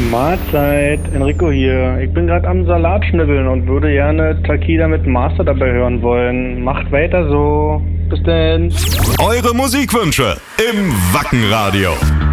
Mahlzeit, Enrico hier. Ich bin gerade am Salat schnibbeln und würde gerne Takida mit Master dabei hören wollen. Macht weiter so. Bis denn. Eure Musikwünsche im Wackenradio.